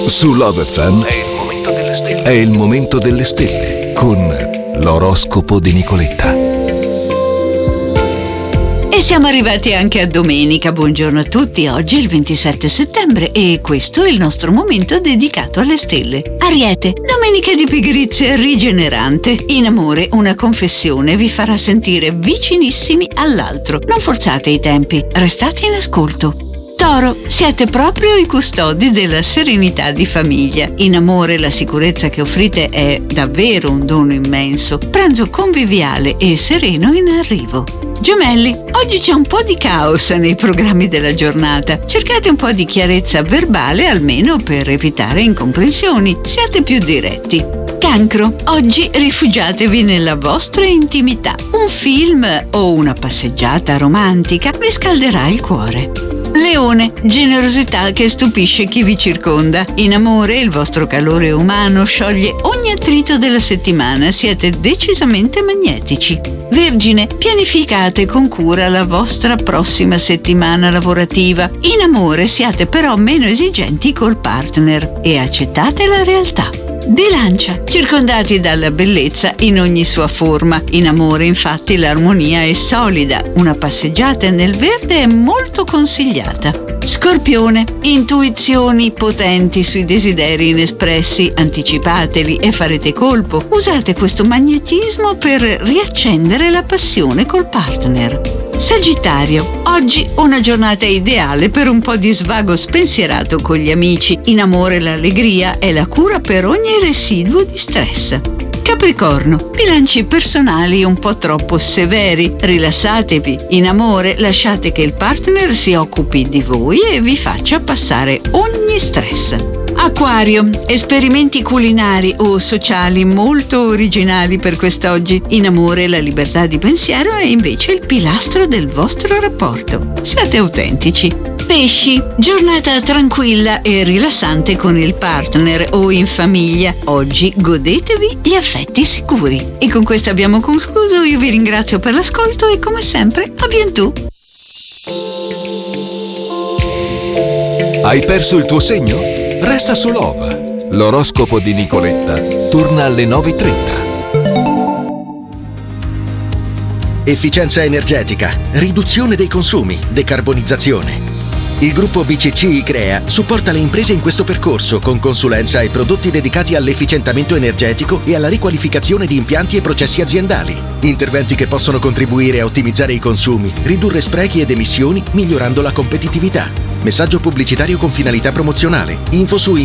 Su Love FM è il momento delle stelle con l'oroscopo di Nicoletta. E siamo arrivati anche a domenica. Buongiorno a tutti. Oggi è il 27 settembre e questo è il nostro momento dedicato alle stelle. Ariete, domenica di pigrizia rigenerante. In amore, una confessione vi farà sentire vicinissimi all'altro. Non forzate i tempi, restate in ascolto. Toro, siete proprio i custodi della serenità di famiglia. In amore la sicurezza che offrite è davvero un dono immenso. Pranzo conviviale e sereno in arrivo. Gemelli, oggi c'è un po' di caos nei programmi della giornata. Cercate un po' di chiarezza verbale almeno per evitare incomprensioni. Siate più diretti. Cancro, oggi rifugiatevi nella vostra intimità. Un film o una passeggiata romantica vi scalderà il cuore. Leone, generosità che stupisce chi vi circonda. In amore il vostro calore umano scioglie ogni attrito della settimana, siete decisamente magnetici. Vergine, pianificate con cura la vostra prossima settimana lavorativa. In amore siate però meno esigenti col partner e accettate la realtà. Bilancia, circondati dalla bellezza in ogni sua forma. In amore, infatti, l'armonia è solida. Una passeggiata nel verde è molto consigliata. Scorpione, intuizioni potenti sui desideri inespressi. Anticipateli e farete colpo. Usate questo magnetismo per riaccendere la passione col partner. Sagittario, oggi una giornata ideale per un po' di svago spensierato con gli amici. In amore l'allegria è la cura per ogni residuo di stress. Capricorno, bilanci personali un po' troppo severi, rilassatevi. In amore lasciate che il partner si occupi di voi e vi faccia passare ogni stress. Acquario, esperimenti culinari o sociali molto originali per quest'oggi. In amore la libertà di pensiero è invece il pilastro del vostro rapporto. Siate autentici. Pesci, giornata tranquilla e rilassante con il partner o in famiglia. Oggi godetevi gli affetti sicuri. E con questo abbiamo concluso. Io vi ringrazio per l'ascolto e come sempre a bientù. Hai perso il tuo segno? Resta su Love. L'oroscopo di Nicoletta torna alle 9:30. Efficienza energetica, riduzione dei consumi, decarbonizzazione. Il gruppo BCC Icrea supporta le imprese in questo percorso con consulenza e prodotti dedicati all'efficientamento energetico e alla riqualificazione di impianti e processi aziendali. Interventi che possono contribuire a ottimizzare i consumi, ridurre sprechi ed emissioni, migliorando la competitività. Messaggio pubblicitario con finalità promozionale. Info su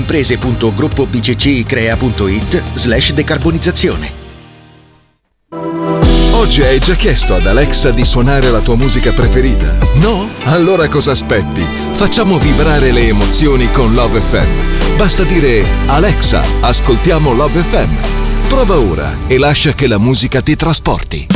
imprese.gruppobccicrea.it/decarbonizzazione. Oggi hai già chiesto ad Alexa di suonare la tua musica preferita? No? Allora cosa aspetti? Facciamo vibrare le emozioni con Love FM. Basta dire: Alexa, ascoltiamo Love FM. Prova ora e lascia che la musica ti trasporti.